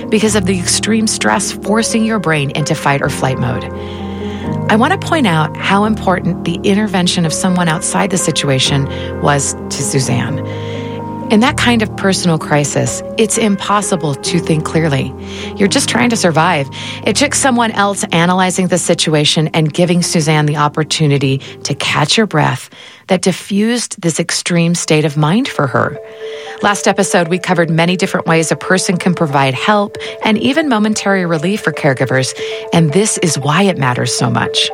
because of the extreme stress forcing your brain into fight or flight mode. I want to point out how important the intervention of someone outside the situation was to Suzanne. In that kind of personal crisis, it's impossible to think clearly. You're just trying to survive. It took someone else analyzing the situation and giving Suzanne the opportunity to catch her breath that diffused this extreme state of mind for her. Last episode, we covered many different ways a person can provide help and even momentary relief for caregivers, and this is why it matters so much.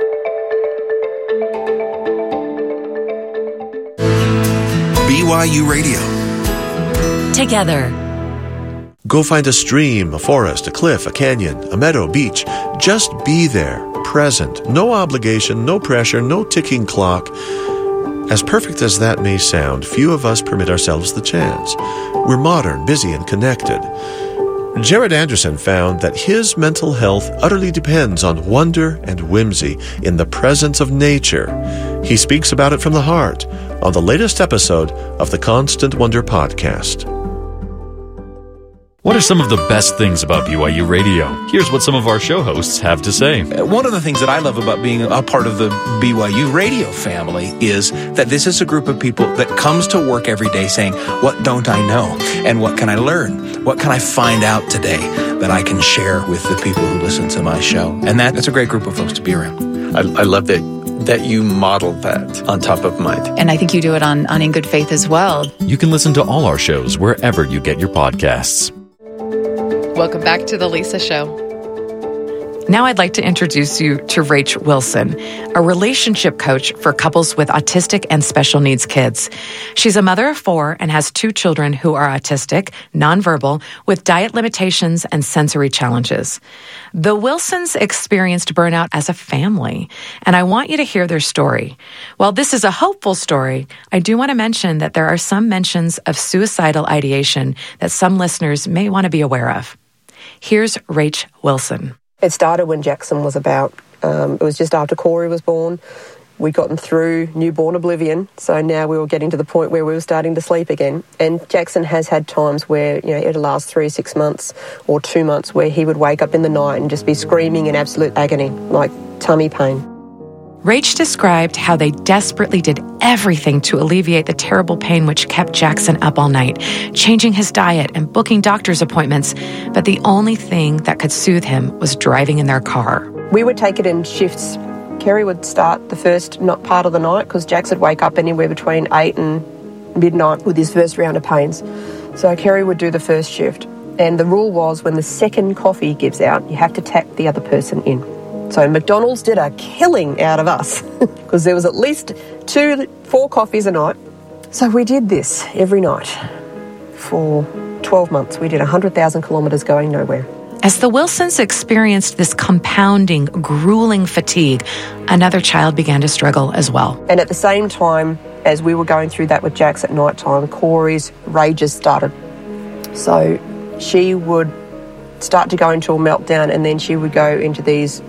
BYU Radio. Together. Go find a stream, a forest, a cliff, a canyon, a meadow, beach. Just be there, present. No obligation, no pressure, no ticking clock. As perfect as that may sound, few of us permit ourselves the chance. We're modern, busy, and connected. Jared Anderson found that his mental health utterly depends on wonder and whimsy in the presence of nature. He speaks about it from the heart on the latest episode of the Constant Wonder podcast. What are some of the best things about BYU Radio? Here's what some of our show hosts have to say. One of the things that I love about being a part of the BYU Radio family is that this is a group of people that comes to work every day saying, what don't I know? And what can I learn? What can I find out today that I can share with the people who listen to my show? And that's a great group of folks to be around. I love that you modeled that on Top of Mind. And I think you do it on In Good Faith as well. You can listen to all our shows wherever you get your podcasts. Welcome back to The Lisa Show. Now I'd like to introduce you to Rach Wilson, a relationship coach for couples with autistic and special needs kids. She's a mother of 4 and has 2 children who are autistic, nonverbal, with diet limitations and sensory challenges. The Wilsons experienced burnout as a family, and I want you to hear their story. While this is a hopeful story, I do want to mention that there are some mentions of suicidal ideation that some listeners may want to be aware of. Here's Rach Wilson. It started when Jackson was about, it was just after Corey was born. We'd gotten through newborn oblivion, so now we were getting to the point where we were starting to sleep again. And Jackson has had times where, it'll last 3 or 6 months or 2 months where he would wake up in the night and just be screaming in absolute agony, like tummy pain. Rach described how they desperately did everything to alleviate the terrible pain which kept Jackson up all night, changing his diet and booking doctor's appointments, but the only thing that could soothe him was driving in their car. We would take it in shifts. Kerry would start the first part of the night because Jax would wake up anywhere between 8 and midnight with his first round of pains. So Kerry would do the first shift. And the rule was when the second coffee gives out, you have to tap the other person in. So McDonald's did a killing out of us because there was at least 4 coffees a night. So we did this every night for 12 months. We did 100,000 kilometres going nowhere. As the Wilsons experienced this compounding, grueling fatigue, another child began to struggle as well. And at the same time as we were going through that with Jax at night time, Corey's rages started. So she would start to go into a meltdown and then she would go into these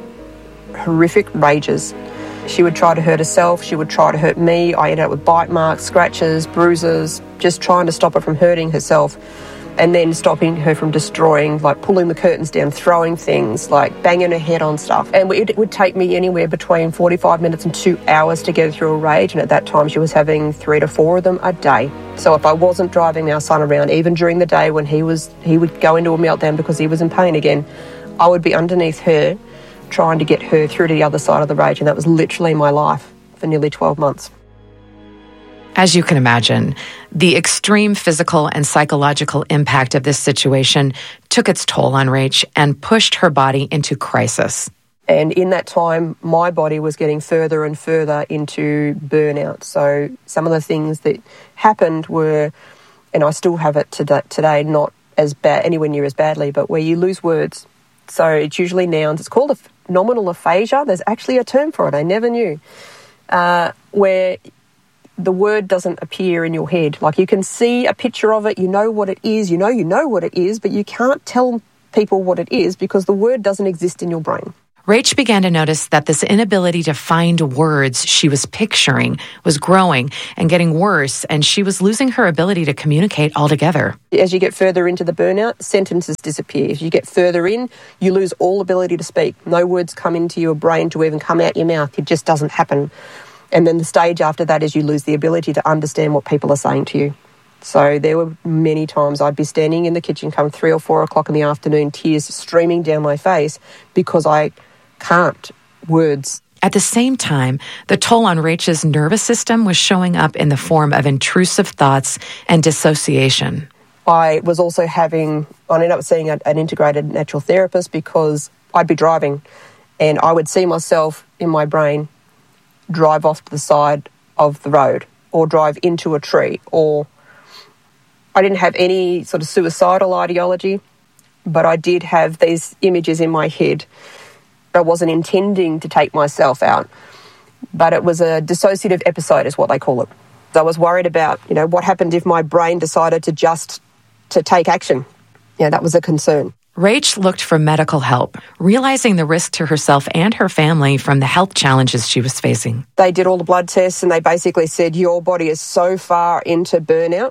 horrific rages. She would try to hurt herself, she would try to hurt me. I ended up with bite marks, scratches, bruises, just trying to stop her from hurting herself and then stopping her from destroying, like pulling the curtains down, throwing things, like banging her head on stuff. And it would take me anywhere between 45 minutes and 2 hours to get through a rage, and at that time she was having 3 to 4 of them a day. So if I wasn't driving our son around, even during the day when he would go into a meltdown because he was in pain again, I would be underneath her trying to get her through to the other side of the rage, and that was literally my life for nearly 12 months. As you can imagine, the extreme physical and psychological impact of this situation took its toll on Rach and pushed her body into crisis. And in that time, my body was getting further and further into burnout. So some of the things that happened were, and I still have it today, not as bad, anywhere near as badly, but where you lose words. So it's usually nouns. It's called a nominal aphasia. There's actually a term for it. I never knew. Where the word doesn't appear in your head. Like you can see a picture of it, you know what it is, you know what it is, but you can't tell people what it is because the word doesn't exist in your brain. Rach began to notice that this inability to find words she was picturing was growing and getting worse, and she was losing her ability to communicate altogether. As you get further into the burnout, sentences disappear. As you get further in, you lose all ability to speak. No words come into your brain to even come out your mouth. It just doesn't happen. And then the stage after that is you lose the ability to understand what people are saying to you. So there were many times I'd be standing in the kitchen come 3 or 4 o'clock in the afternoon, tears streaming down my face because I can't words. At the same time, the toll on Rach's nervous system was showing up in the form of intrusive thoughts and dissociation. I was also I ended up seeing an integrated natural therapist because I'd be driving and I would see myself in my brain drive off to the side of the road or drive into a tree, or I didn't have any sort of suicidal ideology, but I did have these images in my head. I wasn't intending to take myself out, but it was a dissociative episode is what they call it. I was worried about, what happened if my brain decided to take action. That was a concern. Rach looked for medical help, realizing the risk to herself and her family from the health challenges she was facing. They did all the blood tests and they basically said, your body is so far into burnout,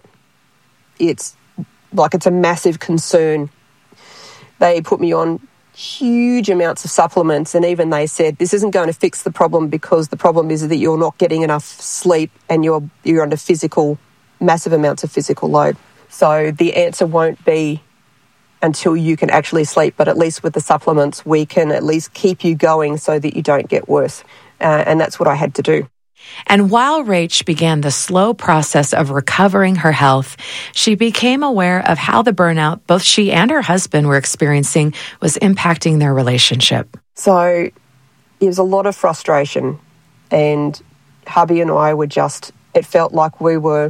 it's a massive concern. They put me on huge amounts of supplements, and even they said this isn't going to fix the problem because the problem is that you're not getting enough sleep and you're under massive amounts of physical load. So the answer won't be until you can actually sleep, but at least with the supplements we can at least keep you going so that you don't get worse. And that's what I had to do. And while Rach began the slow process of recovering her health, she became aware of how the burnout both she and her husband were experiencing was impacting their relationship. So it was a lot of frustration, and hubby and I it felt like we were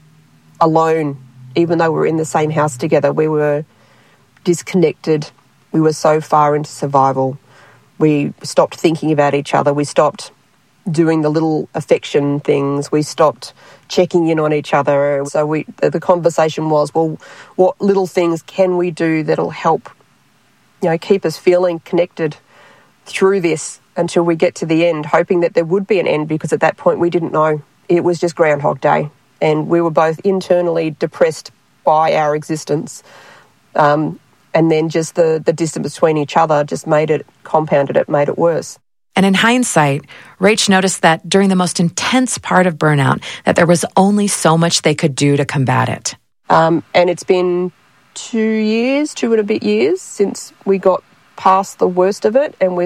alone, even though we were in the same house together. We were disconnected. We were so far into survival. We stopped thinking about each other. We stopped doing the little affection things. We stopped checking in on each other. So the conversation was, well, what little things can we do that'll help, keep us feeling connected through this until we get to the end, hoping that there would be an end, because at that point we didn't know. It was just Groundhog Day, and we were both internally depressed by our existence. And then just the distance between each other just compounded it, made it worse. And in hindsight, Rach noticed that during the most intense part of burnout, that there was only so much they could do to combat it. And it's been 2 and a bit years since we got past the worst of it, and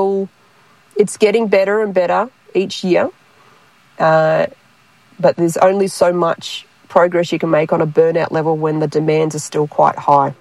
it's getting better and better each year. But there's only so much progress you can make on a burnout level when the demands are still quite high.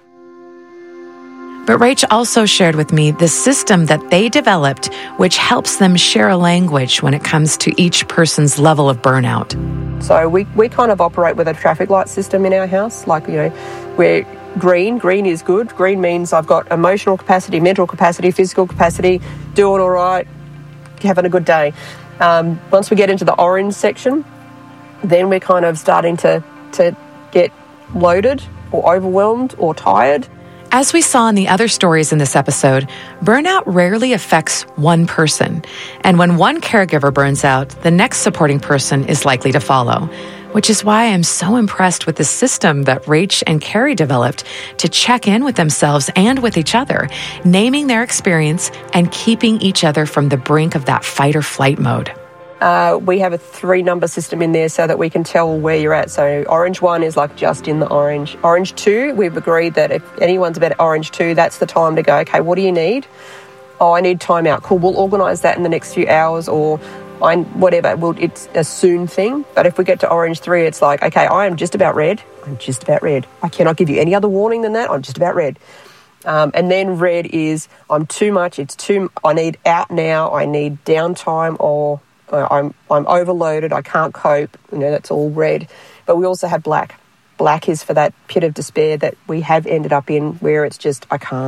But Rach also shared with me the system that they developed, which helps them share a language when it comes to each person's level of burnout. So we kind of operate with a traffic light system in our house. We're green. Green is good. Green means I've got emotional capacity, mental capacity, physical capacity, doing all right, having a good day. Once we get into the orange section, then we're kind of starting to get loaded or overwhelmed or tired. As we saw in the other stories in this episode, burnout rarely affects one person. And when one caregiver burns out, the next supporting person is likely to follow, which is why I'm so impressed with the system that Rach and Carrie developed to check in with themselves and with each other, naming their experience and keeping each other from the brink of that fight or flight mode. We have a 3-number system in there so that we can tell where you're at. So orange 1 is just in the orange. Orange 2, we've agreed that if anyone's about orange 2, that's the time to go, okay, what do you need? Oh, I need time out. Cool, we'll organise that in the next few hours, or whatever. It's a soon thing. But if we get to orange 3, it's like, okay, I am just about red. I'm just about red. I cannot give you any other warning than that. I'm just about red. And then red is I'm too much. I need out now. I need downtime, or I'm overloaded, I can't cope, that's all red. But we also have black. Black is for that pit of despair that we have ended up in, where it's just,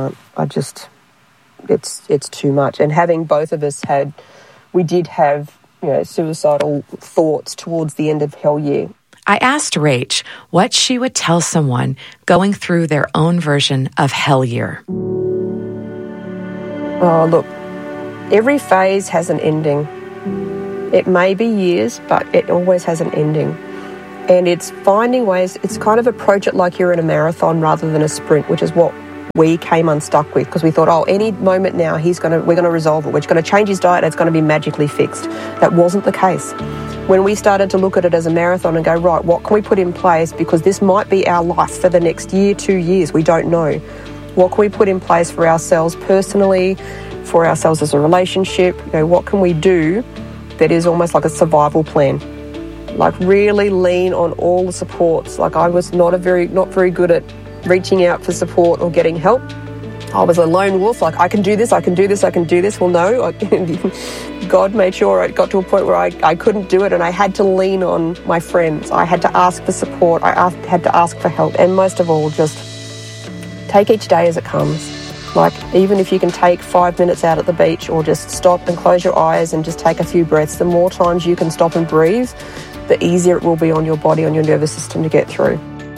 it's too much. And having both of us we did have, suicidal thoughts towards the end of hell year. I asked Rach what she would tell someone going through their own version of hell year. Oh, look, Every phase has an ending. It may be years, but it always has an ending. And it's finding ways, it's kind of approach it like you're in a marathon rather than a sprint, which is what we came unstuck with, because we thought, oh, any moment now we're going to resolve it. We're going to change his diet and it's going to be magically fixed. That wasn't the case. When we started to look at it as a marathon and go, right, what can we put in place? Because this might be our life for the next year, 2 years, we don't know. What can we put in place for ourselves personally, for ourselves as a relationship? What can we do that is almost like a survival plan? Like really lean on all the supports. Like I was not very good at reaching out for support or getting help. I was a lone wolf, like I can do this, I can do this, I can do this. Well, no, God made sure it got to a point where I couldn't do it, and I had to lean on my friends. I had to ask for support. I had to ask for help. And most of all, just take each day as it comes. Like even if you can take 5 minutes out at the beach or just stop and close your eyes and just take a few breaths, the more times you can stop and breathe, the easier it will be on your body, on your nervous system to get through.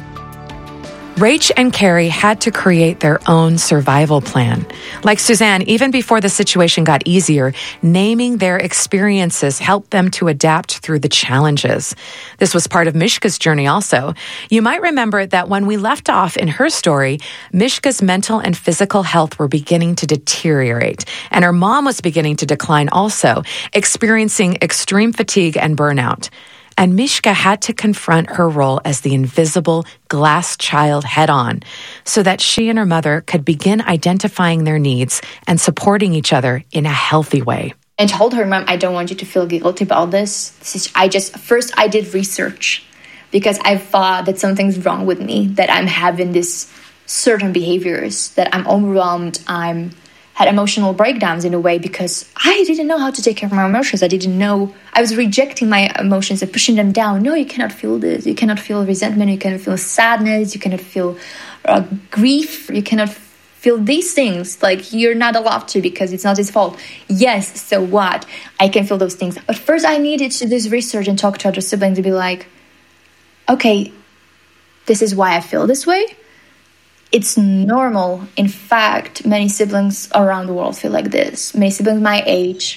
Rach and Carrie had to create their own survival plan. Like Suzanne, even before the situation got easier, naming their experiences helped them to adapt through the challenges. This was part of Mishka's journey also. You might remember that when we left off in her story, Mishka's mental and physical health were beginning to deteriorate, and her mom was beginning to decline also, experiencing extreme fatigue and burnout. And Mishka had to confront her role as the invisible glass child head-on so that she and her mother could begin identifying their needs and supporting each other in a healthy way. And told her, Mom, I don't want you to feel guilty about this. First I did research because I thought that something's wrong with me, that I'm having this certain behaviors, that I'm overwhelmed, had emotional breakdowns in a way because I didn't know how to take care of my emotions. I didn't know. I was rejecting my emotions and pushing them down. No, you cannot feel this. You cannot feel resentment. You cannot feel sadness. You cannot feel grief. You cannot feel these things. Like you're not allowed to because it's not his fault. Yes, so what? I can feel those things. But first I needed to do this research and talk to other siblings to be like, okay, this is why I feel this way. It's normal. In fact, many siblings around the world feel like this. Many siblings my age.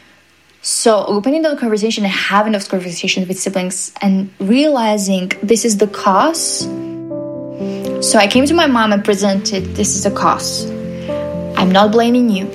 So opening the conversation and having those conversations with siblings and realizing this is the cause. So I came to my mom and presented, this is the cause. I'm not blaming you.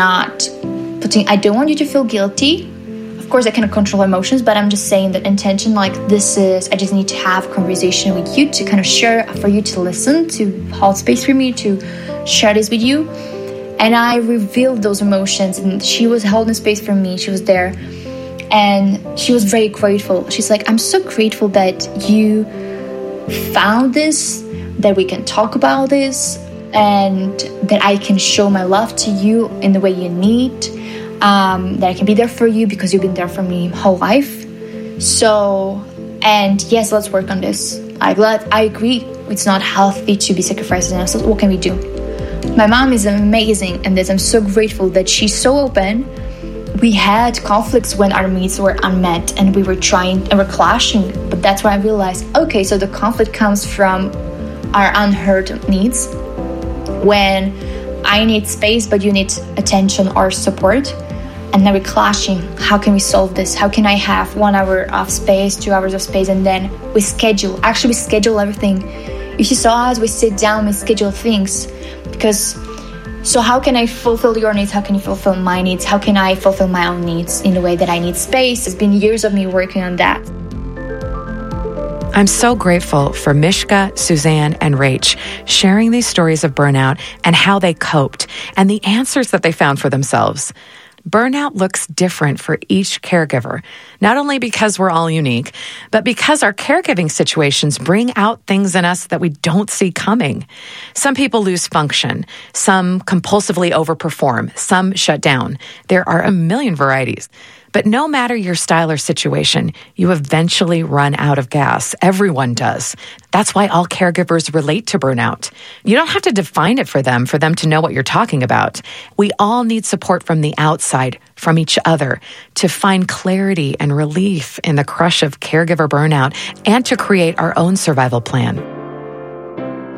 I don't want you to feel guilty. Of course, I cannot control emotions, but I'm just saying that intention, I just need to have a conversation with you to kind of share, for you to listen, to hold space for me, to share this with you. And I revealed those emotions, and she was holding space for me. She was there, and she was very grateful. She's like, I'm so grateful that you found this, that we can talk about this, and that I can show my love to you in the way you need. That I can be there for you because you've been there for me whole life. So, and yes, let's work on this. I agree it's not healthy to be sacrificing ourselves. What can we do? My mom is amazing in this. I'm so grateful that she's so open. We had conflicts when our needs were unmet and we were trying and we're clashing. But that's why I realized, okay, so the conflict comes from our unheard needs. When I need space, but you need attention or support. And now we're clashing. How can we solve this? How can I have 1 hour of space, 2 hours of space, and then we schedule. Actually, we schedule everything. If you saw us, we sit down, we schedule things. So how can I fulfill your needs? How can you fulfill my needs? How can I fulfill my own needs in the way that I need space? It's been years of me working on that. I'm so grateful for Mishka, Suzanne, and Rach sharing these stories of burnout and how they coped and the answers that they found for themselves. Burnout looks different for each caregiver, not only because we're all unique, but because our caregiving situations bring out things in us that we don't see coming. Some people lose function, some compulsively overperform, some shut down. There are a million varieties. But no matter your style or situation, you eventually run out of gas. Everyone does. That's why all caregivers relate to burnout. You don't have to define it for them to know what you're talking about. We all need support from the outside, from each other, to find clarity and relief in the crush of caregiver burnout and to create our own survival plan.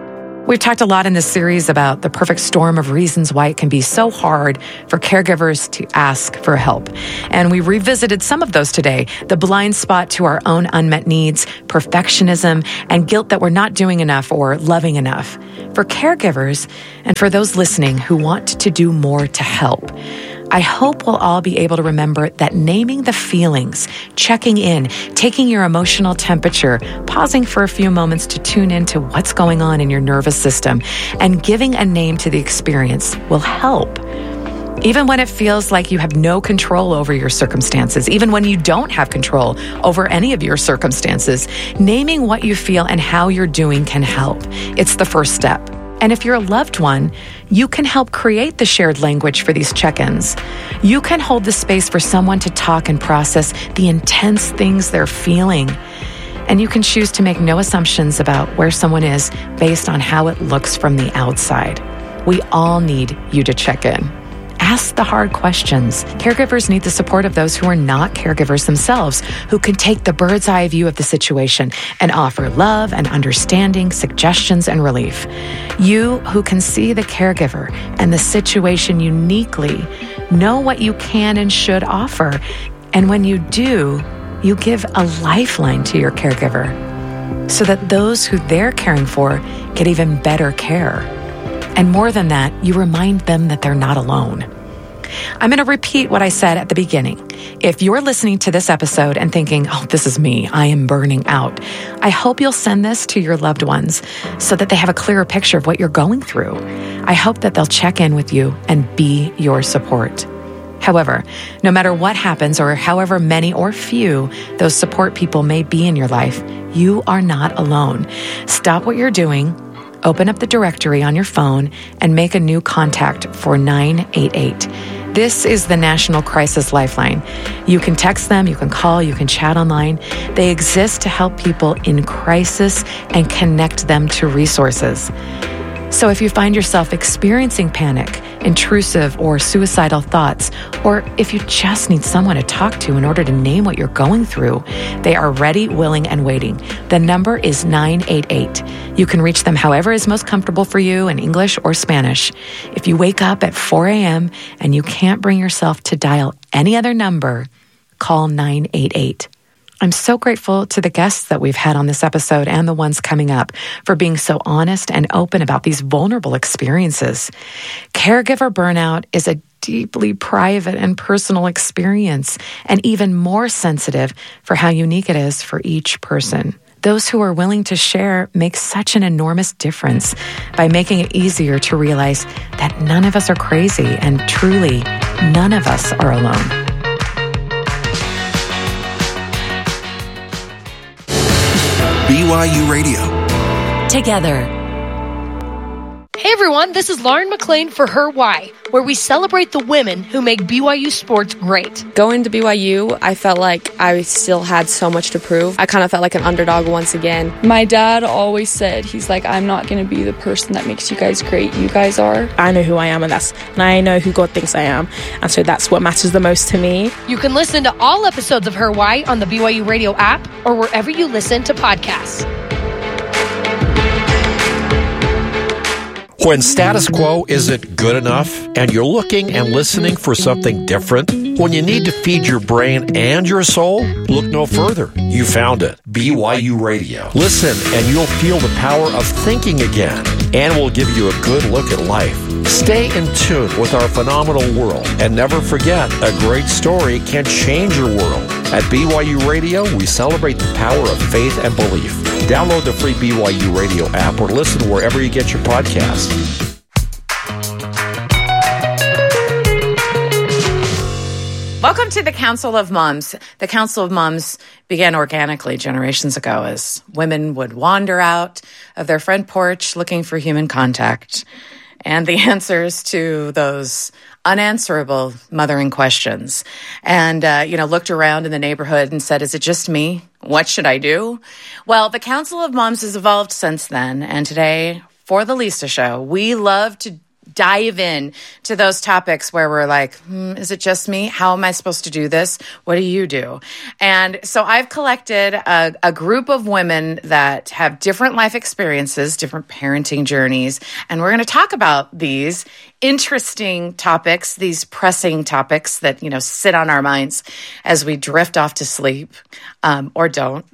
We've talked a lot in this series about the perfect storm of reasons why it can be so hard for caregivers to ask for help. And we revisited some of those today. The blind spot to our own unmet needs, perfectionism, and guilt that we're not doing enough or loving enough. For caregivers and for those listening who want to do more to help, I hope we'll all be able to remember that naming the feelings, checking in, taking your emotional temperature, pausing for a few moments to tune into what's going on in your nervous system, and giving a name to the experience will help. Even when it feels like you have no control over your circumstances, even when you don't have control over any of your circumstances, naming what you feel and how you're doing can help. It's the first step. And if you're a loved one, you can help create the shared language for these check-ins. You can hold the space for someone to talk and process the intense things they're feeling. And you can choose to make no assumptions about where someone is based on how it looks from the outside. We all need you to check in. Ask the hard questions. Caregivers need the support of those who are not caregivers themselves, who can take the bird's eye view of the situation and offer love and understanding, suggestions, and relief. You who can see the caregiver and the situation uniquely, know what you can and should offer. And when you do, you give a lifeline to your caregiver so that those who they're caring for get even better care. And more than that, you remind them that they're not alone. I'm going to repeat what I said at the beginning. If you're listening to this episode and thinking, oh, this is me, I am burning out, I hope you'll send this to your loved ones so that they have a clearer picture of what you're going through. I hope that they'll check in with you and be your support. However, no matter what happens or however many or few those support people may be in your life, you are not alone. Stop what you're doing. Open up the directory on your phone and make a new contact for 988. This is the National Crisis Lifeline. You can text them, you can call, you can chat online. They exist to help people in crisis and connect them to resources. So if you find yourself experiencing panic, intrusive or suicidal thoughts, or if you just need someone to talk to in order to name what you're going through, they are ready, willing, and waiting. The number is 988. You can reach them however is most comfortable for you in English or Spanish. If you wake up at 4 a.m. and you can't bring yourself to dial any other number, call 988. I'm so grateful to the guests that we've had on this episode and the ones coming up for being so honest and open about these vulnerable experiences. Caregiver burnout is a deeply private and personal experience, and even more sensitive for how unique it is for each person. Those who are willing to share make such an enormous difference by making it easier to realize that none of us are crazy and truly none of us are alone. BYU Radio. Together. Hey everyone, this is Lauren McLean for Her Why, where we celebrate the women who make BYU sports great. Going to BYU, I felt like I still had so much to prove. I kind of felt like an underdog once again. My dad always said, he's like, I'm not going to be the person that makes you guys great. You guys are. I know who I am, and I know who God thinks I am. And so that's what matters the most to me. You can listen to all episodes of Her Why on the BYU Radio app or wherever you listen to podcasts. When status quo isn't good enough and you're looking and listening for something different, when you need to feed your brain and your soul, look no further. You found it. BYU Radio. Listen and you'll feel the power of thinking again, and we'll give you a good look at life. Stay in tune with our phenomenal world, and never forget, a great story can change your world. At BYU Radio, we celebrate the power of faith and belief. Download the free BYU Radio app or listen wherever you get your podcasts. Welcome to the Council of Moms. The Council of Moms began organically generations ago as women would wander out of their front porch looking for human contact and the answers to those unanswerable mothering questions. And, looked around in the neighborhood and said, is it just me? What should I do? Well, the Council of Moms has evolved since then. And today, for the Lisa Show, we love to dive in to those topics where we're like, is it just me? How am I supposed to do this? What do you do? And so I've collected a group of women that have different life experiences, different parenting journeys, and we're going to talk about these interesting topics, these pressing topics that, sit on our minds as we drift off to sleep, or don't.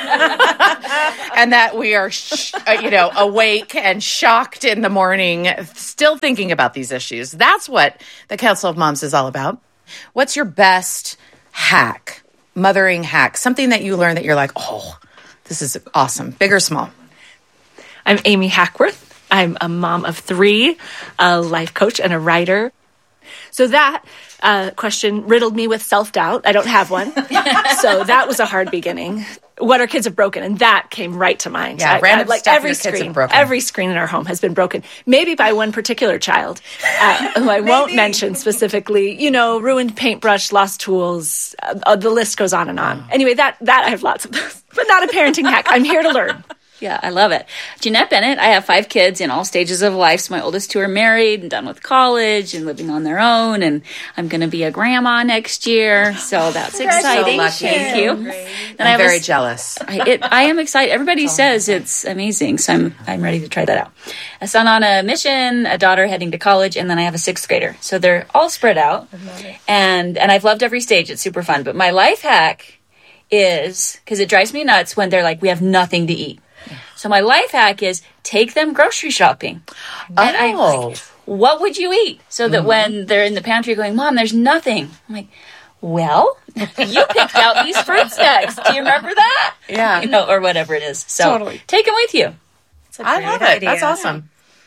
And that we are, awake and shocked in the morning, still thinking about these issues. That's what the Council of Moms is all about. What's your best hack, mothering hack, something that you learned that you're like, oh, this is awesome, big or small? I'm Amy Hackworth. I'm a mom of 3, a life coach, and a writer. So that question riddled me with self-doubt. I don't have one. So that was a hard beginning. What our kids have broken, and that came right to mind. Yeah, random stuff every screen in our home has been broken, maybe by one particular child, who I won't mention specifically. Ruined paintbrush, lost tools. The list goes on and on. Anyway, that I have lots of those, but not a parenting hack. I'm here to learn. Yeah, I love it. Jeanette Bennett, I have 5 kids in all stages of life. So my oldest 2 are married and done with college and living on their own. And I'm going to be a grandma next year. So that's exciting. So Thank you. And I'm very jealous. I am excited. Everybody says it's amazing. So I'm ready to try that out. A son on a mission, a daughter heading to college, and then I have a 6th grader. So they're all spread out. And I've loved every stage. It's super fun. But my life hack is, because it drives me nuts when they're like, we have nothing to eat. So my life hack is take them grocery shopping. And I'm like, what would you eat? So that when they're in the pantry going, Mom, there's nothing. I'm like, well, you picked out these fruit snacks. Do you remember that? Yeah. Or whatever it is. So take them with you. I love it. That's awesome.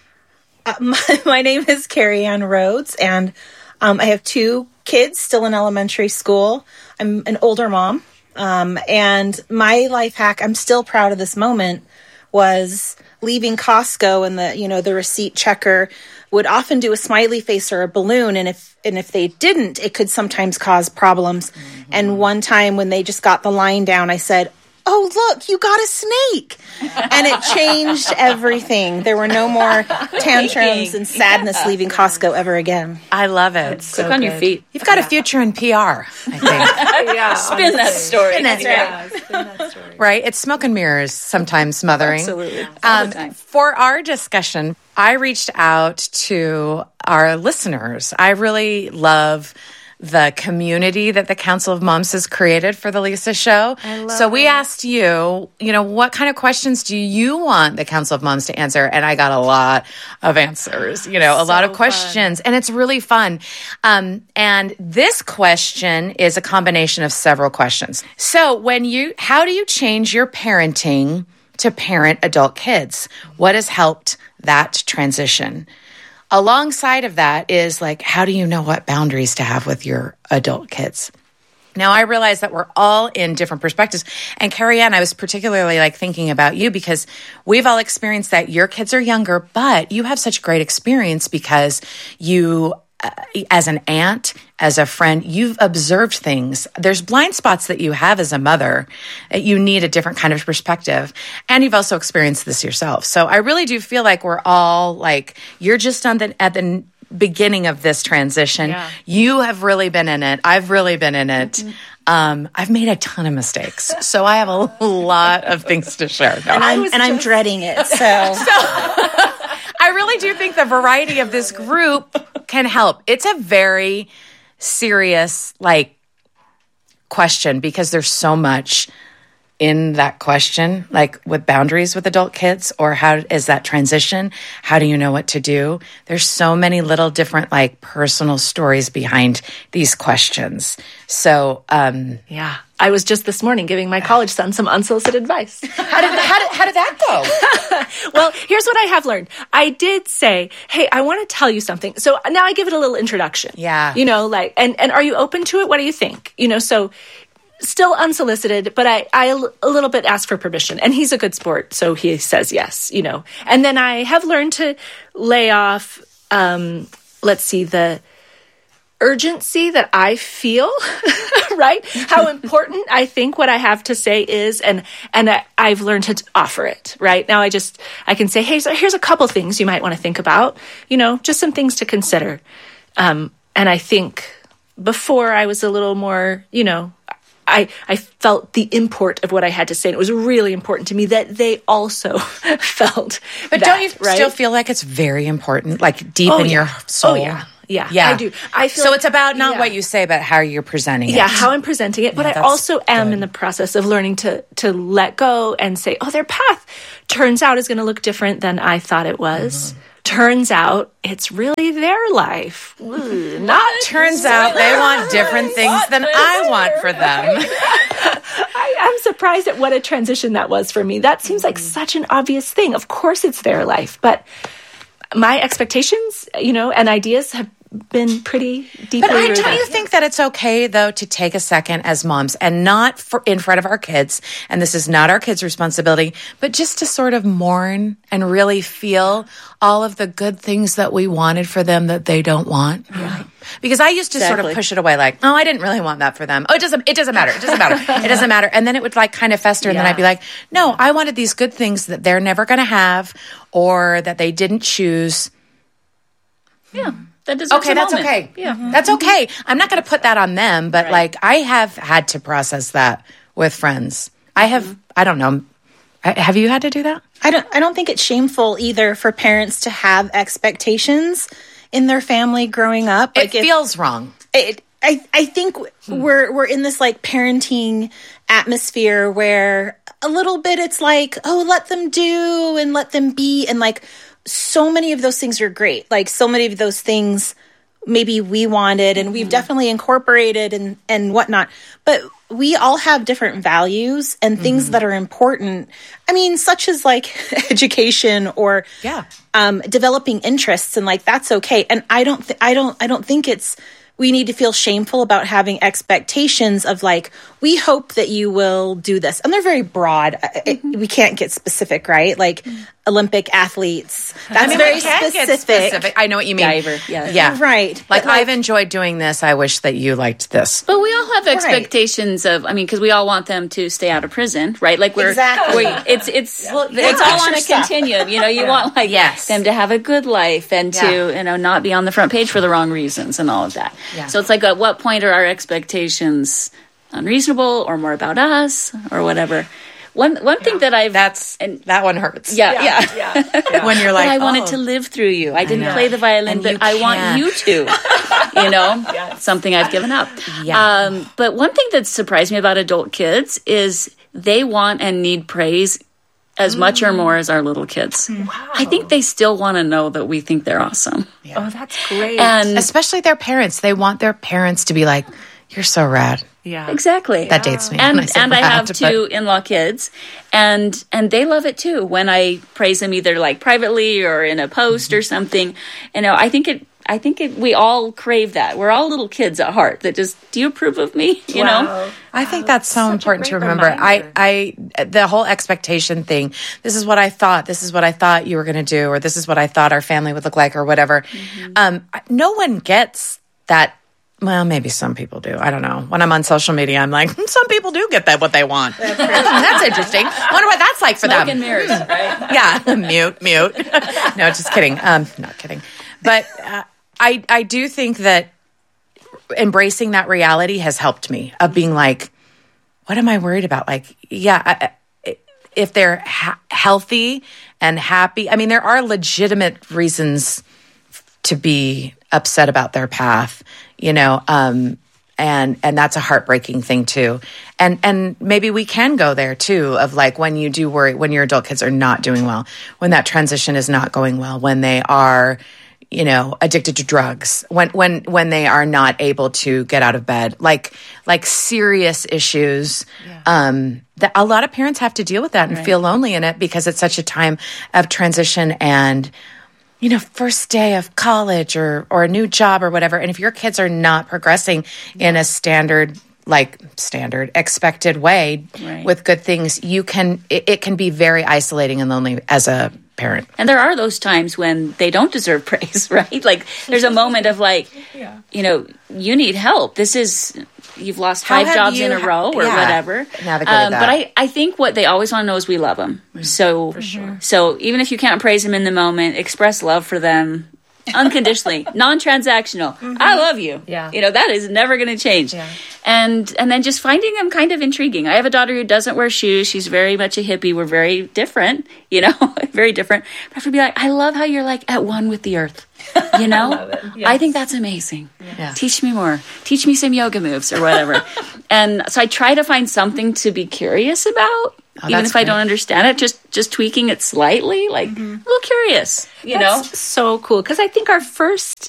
My name is Carrie Ann Rhodes, and I have 2 kids still in elementary school. I'm an older mom. And my life hack, I'm still proud of this moment, was leaving Costco, and the receipt checker would often do a smiley face or a balloon. And if they didn't, it could sometimes cause problems. Mm-hmm. And one time when they just got the line down, I said, oh, look, you got a snake. And it changed everything. There were no more tantrums and sadness leaving Costco ever again. I love it. Quick on your feet. You've got a future in PR, I think. Spin that story. Spin that story. Right? It's smoke and mirrors sometimes, mothering. Absolutely. All the time. For our discussion, I reached out to our listeners. I really love the community that the Council of Moms has created for the Lisa Show. So we asked you, what kind of questions do you want the Council of Moms to answer? And I got a lot of answers, a lot of questions. And it's really fun. And this question is a combination of several questions. So how do you change your parenting to parent adult kids? What has helped that transition? Alongside of that is how do you know what boundaries to have with your adult kids? Now, I realize that we're all in different perspectives. And Carrie Ann, I was particularly thinking about you because we've all experienced that your kids are younger, but you have such great experience because you, as an aunt, as a friend, you've observed things. There's blind spots that you have as a mother. You need a different kind of perspective. And you've also experienced this yourself. So I really do feel like we're all you're just at the beginning of this transition. Yeah. You have really been in it. I've really been in it. Mm-hmm. I've made a ton of mistakes. So I have a lot of things to share. No, I'm dreading it. So I really do think the variety of this group can help. It's a very serious question because there's so much in that question, with boundaries with adult kids, or how is that transition? How do you know what to do? There's so many little different personal stories behind these questions. So, yeah, I was just this morning giving my college son some unsolicited advice. How did that go? Well, here's what I have learned. I did say, hey, I want to tell you something. So now I give it a little introduction. Yeah. And are you open to it? What do you think? So still unsolicited, but I a little bit ask for permission. And he's a good sport, so he says yes, And then I have learned to lay off, urgency that I feel, right? How important I think what I have to say is, and I've learned to offer it, right? Now I can say, hey, so here's a couple things you might want to think about, just some things to consider. And I think before I was a little more, I felt the import of what I had to say. And it was really important to me that they also felt But that, don't you right? still feel like it's very important, like deep in your soul? Oh, yeah. Yeah, Yeah. I do. I feel So like- it's about not yeah. what you say, but how you're presenting it. Yeah, how I'm presenting it. But Yeah, I that's also am in the process of learning to let go and say, their path turns out is going to look different than I thought it was. Turns out it's really their life. Ooh, not Turns out they want different things than I want for them. I'm surprised at what a transition that was for me. That seems like such an obvious thing. Of course it's their life, but my expectations, and ideas have been pretty deeply But rooted. don't you think that it's okay, though, to take a second as moms and not in front of our kids, and this is not our kids' responsibility, but just to sort of mourn and really feel all of the good things that we wanted for them that they don't want? Yeah. Because I used to sort of push it away like, I didn't really want that for them. It doesn't matter. It doesn't matter. It doesn't matter. And then it would like kind of fester. And then I'd be like, no, I wanted these good things that they're never going to have or that they didn't choose. Yeah. That deserves Okay, a that's moment. okay. Yeah. That's okay. I'm not going to put that on them, but like I have had to process that with friends. I have, I don't know. Have you had to do that? I don't think it's shameful either for parents to have expectations in their family growing up. It feels wrong. I think we're in this like parenting atmosphere where a little bit it's like, let them do and let them be, and like so many of those things are great. Like so many of those things maybe we wanted and we've definitely incorporated and whatnot. But we all have different values and things that are important. I mean, such as like education or developing interests, and like that's okay. And I don't think it's we need to feel shameful about having expectations of like, we hope that you will do this. And they're very broad. We can't get specific, right? Like Olympic athletes. That's very specific. I know what you mean. Diver, Yeah. Right. Like, But, I've enjoyed doing this. I wish that you liked this. But we all have expectations of, because we all want them to stay out of prison, right? Like Exactly. It's all on a continuum. You want like them to have a good life and to, not be on the front page for the wrong reasons and all of that. Yeah. So it's like, at what point are our expectations unreasonable or more about us or whatever? One thing that that one hurts. Yeah. When you're like, but I wanted to live through you. I didn't play the violin, but I want you to. Something I've given up. Yeah. But one thing that surprised me about adult kids is they want and need praise as much or more as our little kids. Wow. I think they still want to know that we think they're awesome. Yeah. Oh, that's great. And especially their parents. They want their parents to be like, you're so rad. Yeah. Exactly. That dates me. And I I have two in-law kids, and they love it too when I praise them either like privately or in a post or something. I think we all crave that. We're all little kids at heart that just, do you approve of me? You know? I think that's so important to remember. The whole expectation thing, this is what I thought, you were going to do, or this is what I thought our family would look like or whatever. No one gets that. Well, maybe some people do. I don't know. When I'm on social media, I'm like, some people do get what they want. That's interesting. I wonder what that's like for them. Smoke and mirrors, right? Yeah. Mute. No, just kidding. Not kidding. But I do think that embracing that reality has helped me of being like, what am I worried about? Like, if they're healthy and happy, there are legitimate reasons to be upset about their path, and that's a heartbreaking thing too. And maybe we can go there too, of like, when you do worry, when your adult kids are not doing well, when that transition is not going well, when they are, addicted to drugs, when they are not able to get out of bed, like serious issues, that a lot of parents have to deal with that and feel lonely in it because it's such a time of transition and, first day of college or a new job or whatever. And if your kids are not progressing in a standard like standard expected way with good things, it can be very isolating and lonely as a parent. And there are those times when they don't deserve praise, right? Like there's a moment of like, you know, you need help. You've lost 5 jobs in a row or whatever. Navigated that. But I think what they always want to know is we love them. So, for sure. So even if you can't praise them in the moment, express love for them unconditionally, non-transactional. I love you. Yeah. You know, that is never going to change. Yeah. And then just finding them kind of intriguing. I have a daughter who doesn't wear shoes. She's very much a hippie. We're very different, you know, very different. But I have to be like, I love how you're like at one with the earth. You know, I love it. Yes. I think that's amazing. Yeah. Teach me more. Teach me some yoga moves or whatever. And so I try to find something to be curious about. Even if I don't understand it, just tweaking it slightly, like a little curious, you know? So cool. Because I think our first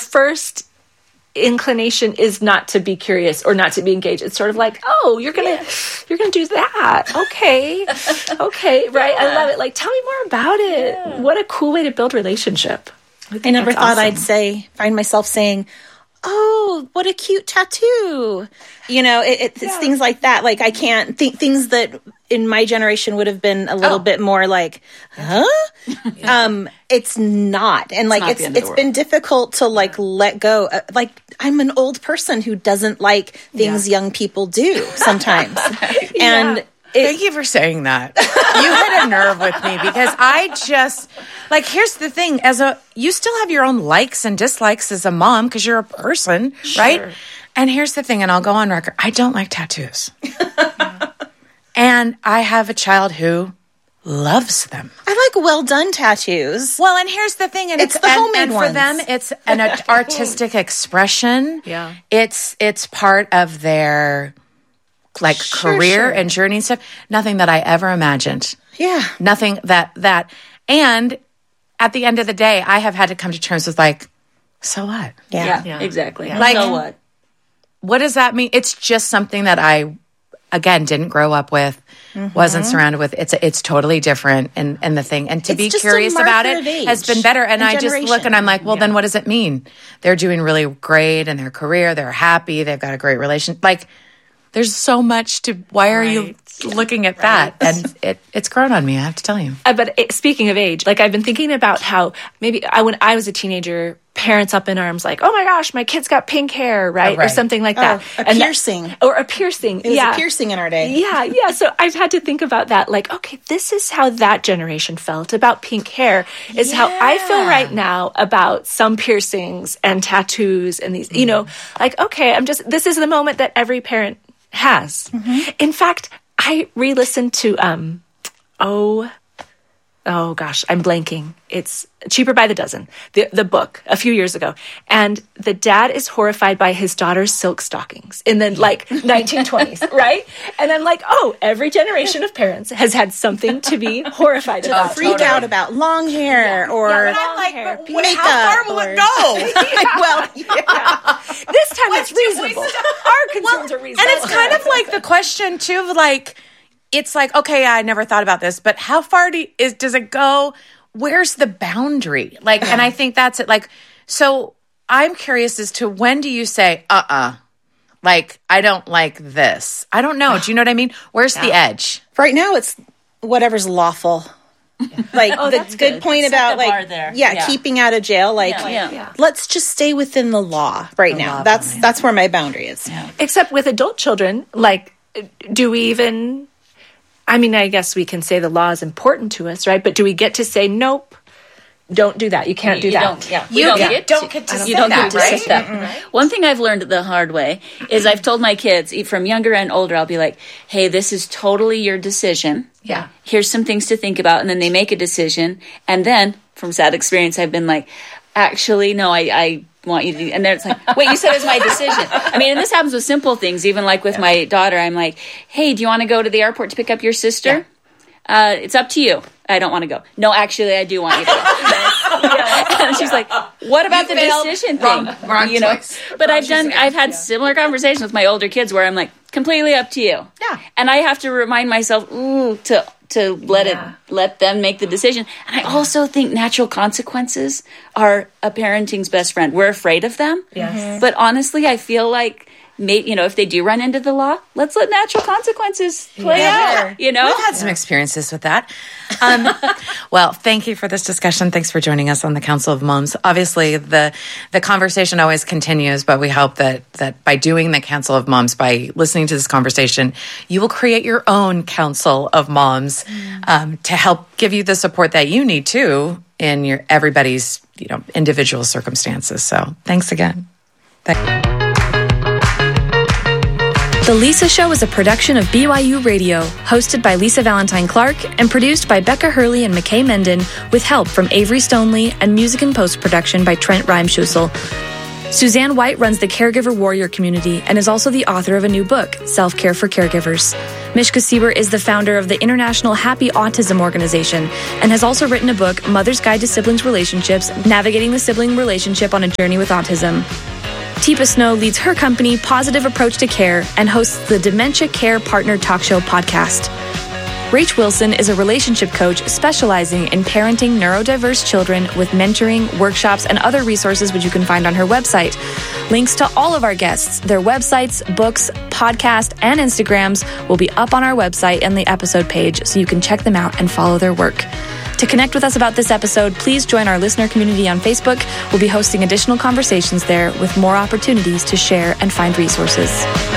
inclination is not to be curious or not to be engaged. It's sort of like, oh, you're gonna do that. Okay. Right. I love it. Like, tell me more about it. Yeah. What a cool way to build relationship. I never thought I'd find myself saying, oh, what a cute tattoo. You know, it's things like that. Like I can't think things that in my generation would have been a little bit more like, huh? It's not. And like, it's been difficult to like let go. Like I'm an old person who doesn't like things young people do sometimes. And thank you for saying that. You hit a nerve with me because I just like, here's the thing, you still have your own likes and dislikes as a mom because you're a person, right? And here's the thing, and I'll go on record. I don't like tattoos. And I have a child who loves them. I like well done tattoos. Well, and here's the thing, and it's the homemade ones. For them, it's an artistic expression. Yeah. It's part of their like career and journey and stuff. Nothing that I ever imagined. Yeah. Nothing that and at the end of the day, I have had to come to terms with like, so what? Yeah. Exactly. Yeah. Like, so what? What does that mean? It's just something that I, again, didn't grow up with, wasn't surrounded with. It's totally different and the thing. And to be curious about it has been better. And I just look and I'm like, well, then what does it mean? They're doing really great in their career. They're happy. They've got a great relation. Like, there's so much to, why are you looking at that? And it's grown on me, I have to tell you. But speaking of age, like I've been thinking about how maybe when I was a teenager, parents up in arms like, oh my gosh, my kid's got pink hair, right? Or something like that. Piercing. Or a piercing. It was a piercing in our day. Yeah. So I've had to think about that. Like, okay, this is how that generation felt about pink hair, is how I feel right now about some piercings and tattoos and these, you know, like, okay, this is the moment that every parent has. In fact, I re-listened to, oh gosh, I'm blanking. It's Cheaper by the Dozen, the book a few years ago. And the dad is horrified by his daughter's silk stockings in the like 1920s, right? And I'm like, oh, every generation of parents has had something to be horrified about. Freak out about long hair or long hair. Makeup. How far will it go? This time it's reasonable. Our concerns are reasonable. And it's kind of like the question too of like, it's like, okay, I never thought about this, but how far does it go? Where's the boundary? Like, and I think that's it. Like, so I'm curious as to when do you say, like, I don't like this. I don't know. Do you know what I mean? Where's the edge? Right now it's whatever's lawful. Like the good point about like, keeping out of jail. Like, let's just stay within the law now. That's where my boundary is. Yeah. Except with adult children, like, do we even... I mean, I guess we can say the law is important to us, right? But do we get to say, nope, don't do that. You can't do that. You don't get to say that, right? One thing I've learned the hard way is I've told my kids, from younger and older, I'll be like, hey, this is totally your decision. Yeah. Here's some things to think about. And then they make a decision. And then, from sad experience, I've been like, actually, no, I want you to do, and then it's like, wait, you said it's my decision. I mean, and this happens with simple things, even like with my daughter. I'm like, hey, do you want to go to the airport to pick up your sister? It's up to you. I don't want to go. No, actually, I do want you to go. And she's like, what about the decision thing? Wrong choice. But I've had similar conversations with my older kids where I'm like, completely up to you. Yeah. And I have to remind myself, to let them make the decision. And I also think natural consequences are a parenting's best friend. We're afraid of them. Yes. But honestly, I feel like if they do run into the law, let's let natural consequences play out. We've had some experiences with that. Well, thank you for this discussion. Thanks for joining us on the Council of Moms. Obviously, the conversation always continues, but we hope that by doing the Council of Moms, by listening to this conversation, you will create your own Council of Moms to help give you the support that you need too in your everybody's individual circumstances. So thanks again. The Lisa Show is a production of BYU Radio, hosted by Lisa Valentine Clark and produced by Becca Hurley and McKay Menden, with help from Avery Stoneley and music and post-production by Trent Reimschussel. Suzanne White runs the Caregiver Warrior community and is also the author of a new book, Self-Care for Caregivers. Mishka Sieber is the founder of the International Happy Autism Organization and has also written a book, Mother's Guide to Siblings Relationships, Navigating the Sibling Relationship on a Journey with Autism. Teepa Snow leads her company, Positive Approach to Care, and hosts the Dementia Care Partner Talk Show podcast. Rach Wilson is a relationship coach specializing in parenting neurodiverse children with mentoring, workshops, and other resources which you can find on her website. Links to all of our guests, their websites, books, podcasts, and Instagrams will be up on our website and the episode page, so you can check them out and follow their work. To connect with us about this episode, please join our listener community on Facebook. We'll be hosting additional conversations there with more opportunities to share and find resources.